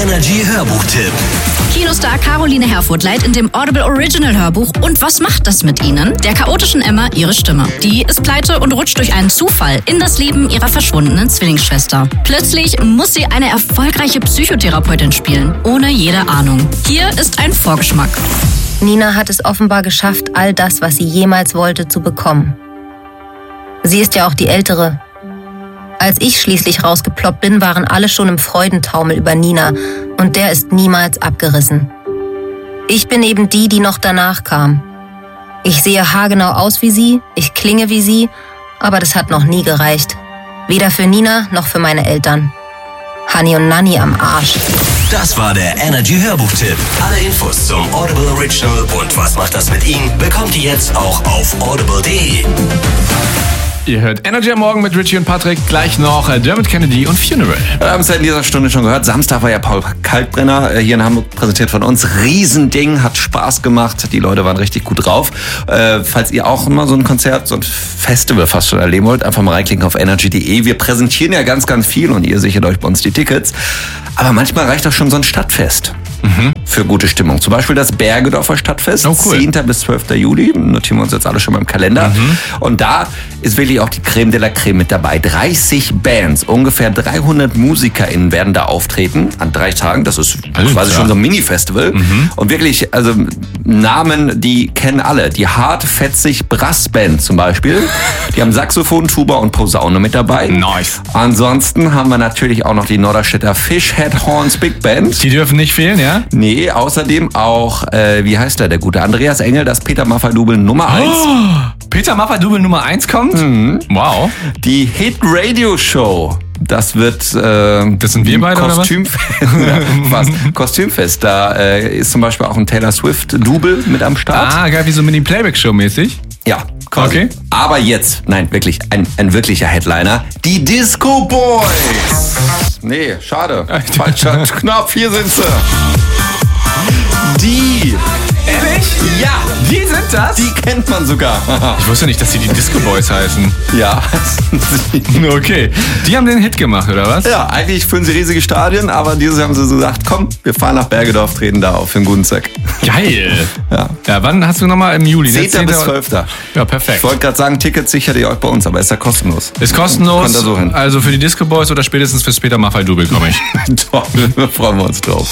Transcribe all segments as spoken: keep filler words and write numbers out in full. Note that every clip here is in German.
Energy Hörbuchtipp. Kinostar Caroline Herfurth leiht in dem Audible Original Hörbuch Und was macht das mit Ihnen? Der chaotischen Emma ihre Stimme. Die ist pleite und rutscht durch einen Zufall in das Leben ihrer verschwundenen Zwillingsschwester. Plötzlich muss sie eine erfolgreiche Psychotherapeutin spielen, ohne jede Ahnung. Hier ist ein Vorgeschmack. Nina hat es offenbar geschafft, all das, was sie jemals wollte, zu bekommen. Sie ist ja auch die Ältere. Als ich schließlich rausgeploppt bin, waren alle schon im Freudentaumel über Nina und der ist niemals abgerissen. Ich bin eben die, die noch danach kam. Ich sehe haargenau aus wie sie, ich klinge wie sie, aber das hat noch nie gereicht. Weder für Nina noch für meine Eltern. Hani und Nanni am Arsch. Das war der Energy Hörbuchtipp. Alle Infos zum Audible Original und was macht das mit Ihnen, bekommt ihr jetzt auch auf audible punkt de. Ihr hört Energy am Morgen mit Richie und Patrick. Gleich noch Dermot Kennedy und Funeral. Wir haben es ja in dieser Stunde schon gehört. Samstag war ja Paul Kalkbrenner hier in Hamburg präsentiert von uns. Riesending, hat Spaß gemacht. Die Leute waren richtig gut drauf. Äh, falls ihr auch mal so ein Konzert, so ein Festival fast schon erleben wollt, einfach mal reinklicken auf energy punkt de. Wir präsentieren ja ganz, ganz viel und ihr sichert euch bei uns die Tickets. Aber manchmal reicht auch schon so ein Stadtfest. Mhm. Für gute Stimmung. Zum Beispiel das Bergedorfer Stadtfest, oh, cool. zehnten bis zwölften Juli. Notieren wir uns jetzt alle schon mal im Kalender. Mhm. Und da ist wirklich auch die Creme de la Creme mit dabei. dreißig Bands, ungefähr dreihundert MusikerInnen werden da auftreten an drei Tagen. Das ist also, quasi ja. schon so ein Mini-Festival. Mhm. Und wirklich, also Namen, die kennen alle. Die Hart-Fetzig Brassband zum Beispiel. Die haben Saxophon, Tuba und Posaune mit dabei. Nice. Ansonsten haben wir natürlich auch noch die Norderstedter Fishhead Horns Big Band. Die dürfen nicht fehlen, ja? Nee, außerdem auch, äh, wie heißt der, der gute Andreas Engel, das Peter Maffay-Double Nummer eins. Oh, Peter Maffay-Double Nummer eins kommt? Mhm. Wow. Die Hit-Radio-Show. Das wird äh, das sind wir beide, Kostümfest. Ja, was? Kostümfest. Da äh, ist zum Beispiel auch ein Taylor Swift-Double mit am Start. Ah, geil, wie so Mini-Playback-Show mäßig. Ja, quasi. Okay. Aber jetzt, nein, wirklich, ein, ein wirklicher Headliner. Die Disco Boys. Nee, schade. Falscher Knopf, hier sind sie. Die. Ehrlich? Ja. Die sind das? Die kennt man sogar. Ich wusste nicht, dass die die Disco Boys heißen. Ja. Okay. Die haben den Hit gemacht, oder was? Ja, eigentlich füllen sie riesige Stadien, aber dieses Jahr haben sie so gesagt, komm, wir fahren nach Bergedorf, treten da auf für einen guten Zweck. Geil. Ja. Ja, wann hast du nochmal im Juli? zehnten bis zwölften Ja, perfekt. Ich wollte gerade sagen, Tickets sichert ihr euch bei uns, aber ist ja kostenlos. Ist kostenlos. Kommt da so hin. Also für die Disco Boys oder spätestens fürs Peter Maffay-Double komme ich. Toll, da freuen wir uns drauf.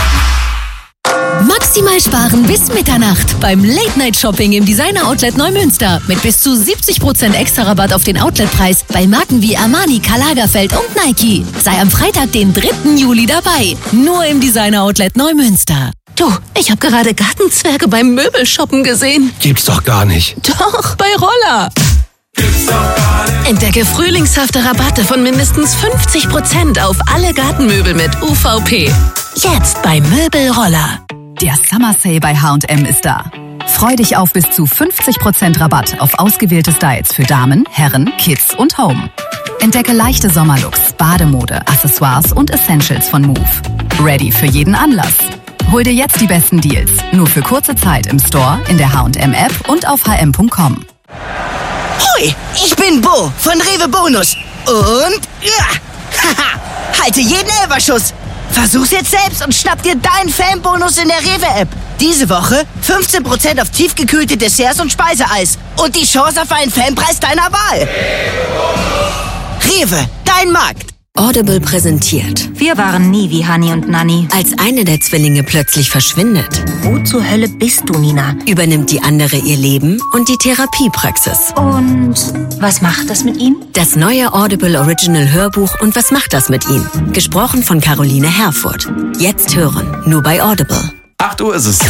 Maximal sparen bis Mitternacht beim Late-Night-Shopping im Designer-Outlet Neumünster. Mit bis zu siebzig Prozent extra Rabatt auf den Outletpreis bei Marken wie Armani, Karl Lagerfeld und Nike. Sei am Freitag, den dritten Juli dabei. Nur im Designer-Outlet Neumünster. Du, ich habe gerade Gartenzwerge beim Möbelshoppen gesehen. Gibt's doch gar nicht. Doch, bei Roller. Entdecke frühlingshafte Rabatte von mindestens fünfzig Prozent auf alle Gartenmöbel mit U V P. Jetzt bei Möbelroller. Der Summer Sale bei H und M ist da. Freu dich auf bis zu fünfzig Prozent Rabatt auf ausgewählte Styles für Damen, Herren, Kids und Home. Entdecke leichte Sommerlooks, Bademode, Accessoires und Essentials von Move. Ready für jeden Anlass. Hol dir jetzt die besten Deals. Nur für kurze Zeit im Store, in der H und M App und auf h m punkt com. Hoi, ich bin Bo von Rewe Bonus. Und ja, haha, halte jeden Elferschuss. Versuch's jetzt selbst und schnapp dir deinen Fanbonus in der Rewe-App. Diese Woche fünfzehn Prozent auf tiefgekühlte Desserts und Speiseeis. Und die Chance auf einen Fanpreis deiner Wahl. Rewe, dein Markt. Audible präsentiert. Wir waren nie wie Hani und Nanni. Als eine der Zwillinge plötzlich verschwindet, Wo zur Hölle bist du, Nina? übernimmt die andere ihr Leben und die Therapiepraxis. Und was macht das mit ihm? Das neue Audible Original Hörbuch Und was macht das mit ihm? Gesprochen von Caroline Herfurth. Jetzt hören, nur bei Audible. acht Uhr ist es.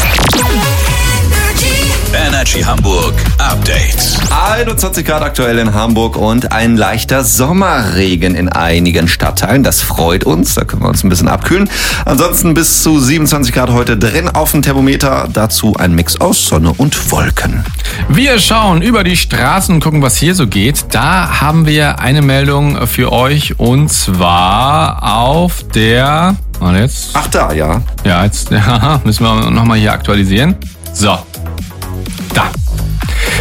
Energy Hamburg Update. einundzwanzig Grad aktuell in Hamburg und ein leichter Sommerregen in einigen Stadtteilen. Das freut uns, da können wir uns ein bisschen abkühlen. Ansonsten bis zu siebenundzwanzig Grad heute drin auf dem Thermometer. Dazu ein Mix aus Sonne und Wolken. Wir schauen über die Straßen und gucken, was hier so geht. Da haben wir eine Meldung für euch und zwar auf der... Mal jetzt. Ach da, ja. Ja, jetzt ja, müssen wir nochmal hier aktualisieren. So. Da.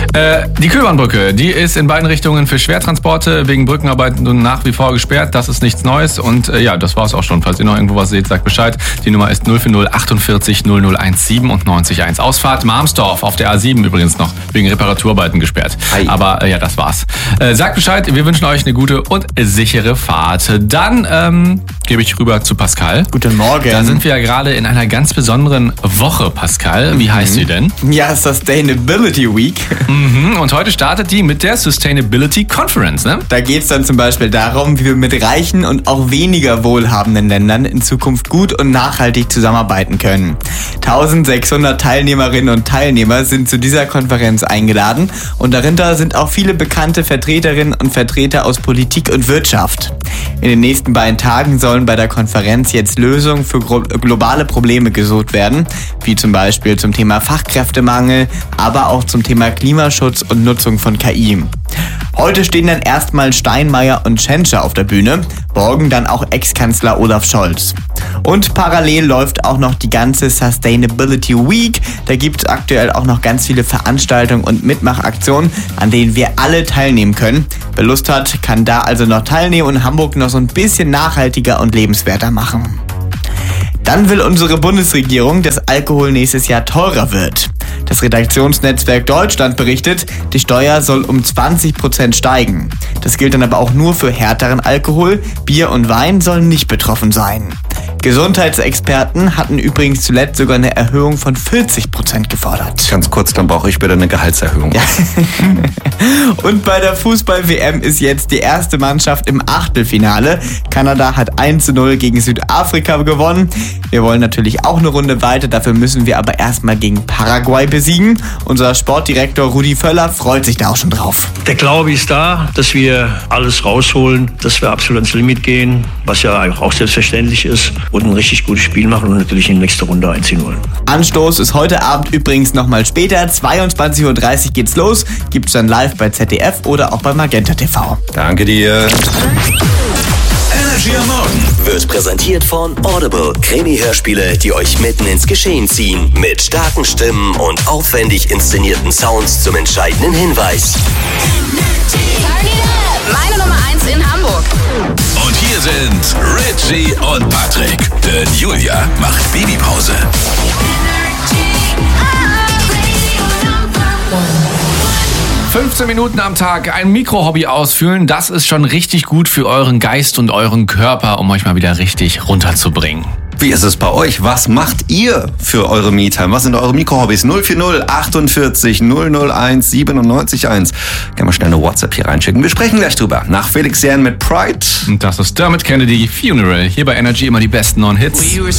Äh, die Kühlbahnbrücke, die ist in beiden Richtungen für Schwertransporte wegen Brückenarbeiten nach wie vor gesperrt. Das ist nichts Neues und äh, ja, das war's auch schon. Falls ihr noch irgendwo was seht, sagt Bescheid. Die Nummer ist null vier null achtundvierzig null null eins neun neun eins. Ausfahrt Marmsdorf auf der A sieben übrigens noch wegen Reparaturarbeiten gesperrt. Hi. Aber äh, ja, das war's. Äh, sagt Bescheid, wir wünschen euch eine gute und sichere Fahrt. Dann ähm, gebe ich rüber zu Pascal. Guten Morgen. Da sind wir ja gerade in einer ganz besonderen Woche, Pascal. Wie mhm. heißt sie denn? Ja, Sustainability Week. Mhm. Und heute startet die mit der Sustainability Conference, ne? Da geht es dann zum Beispiel darum, wie wir mit reichen und auch weniger wohlhabenden Ländern in Zukunft gut und nachhaltig zusammenarbeiten können. eintausendsechshundert Teilnehmerinnen und Teilnehmer sind zu dieser Konferenz eingeladen und darunter sind auch viele bekannte Vertreterinnen und Vertreter aus Politik und Wirtschaft. In den nächsten beiden Tagen sollen bei der Konferenz jetzt Lösungen für globale Probleme gesucht werden, wie zum Beispiel zum Thema Fachkräftemangel, aber auch zum Thema Klimaschutz und Nutzung von K I. Heute stehen dann erstmal Steinmeier und Tschentscher auf der Bühne, morgen dann auch Ex-Kanzler Olaf Scholz. Und parallel läuft auch noch die ganze Sustainability Week. Da gibt es aktuell auch noch ganz viele Veranstaltungen und Mitmachaktionen, an denen wir alle teilnehmen können. Wer Lust hat, kann da also noch teilnehmen und Hamburg noch so ein bisschen nachhaltiger und lebenswerter machen. Dann will unsere Bundesregierung, dass Alkohol nächstes Jahr teurer wird. Das Redaktionsnetzwerk Deutschland berichtet, die Steuer soll um zwanzig Prozent steigen. Das gilt dann aber auch nur für härteren Alkohol. Bier und Wein sollen nicht betroffen sein. Gesundheitsexperten hatten übrigens zuletzt sogar eine Erhöhung von vierzig Prozent gefordert. Ganz kurz, dann brauche ich bitte eine Gehaltserhöhung. Ja. Und bei der Fußball-W M ist jetzt die erste Mannschaft im Achtelfinale. Kanada hat eins zu null gegen Südafrika gewonnen. Wir wollen natürlich auch eine Runde weiter, dafür müssen wir aber erstmal gegen Paraguay besiegen. Unser Sportdirektor Rudi Völler freut sich da auch schon drauf. Der Glaube ist da, dass wir alles rausholen, dass wir absolut ans Limit gehen, was ja auch selbstverständlich ist, und ein richtig gutes Spiel machen und natürlich in die nächste Runde einziehen wollen. Anstoß ist heute Abend übrigens nochmal später, zweiundzwanzig Uhr dreißig geht's los, gibt's dann live bei Z D F oder auch bei Magenta T V. Danke dir. Energy am Morgen wird präsentiert von Audible. Krimi-Hörspiele, die euch mitten ins Geschehen ziehen. Mit starken Stimmen und aufwendig inszenierten Sounds zum entscheidenden Hinweis. Meine Nummer eins in Hamburg. Und hier sind Richie und Patrick. Denn Julia macht Babypause. fünfzehn Minuten am Tag ein Mikrohobby ausführen, das ist schon richtig gut für euren Geist und euren Körper, um euch mal wieder richtig runterzubringen. Wie ist es bei euch? Was macht ihr für eure Me-Time? Was sind eure Mikrohobbys? null vier null achtundvierzig null null eins neunundsiebzig eins. Können wir schnell eine WhatsApp hier reinschicken. Wir sprechen gleich drüber. Nach Felix Jähn mit Pride. Und das ist Dermot Kennedy, Funeral. Hier bei Energy immer die besten neuen Hits.